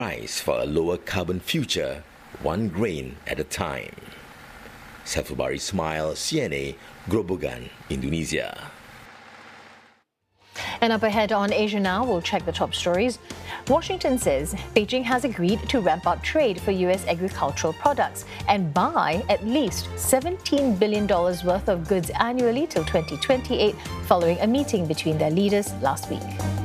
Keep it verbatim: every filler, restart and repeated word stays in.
Rise for a lower carbon future, one grain at a time. Safubari Ismail, C N A, Grobogan, Indonesia. And up ahead on Asia Now, we'll check the top stories. Washington says Beijing has agreed to ramp up trade for U S agricultural products and buy at least seventeen billion dollars worth of goods annually till twenty twenty-eight, following a meeting between their leaders last week.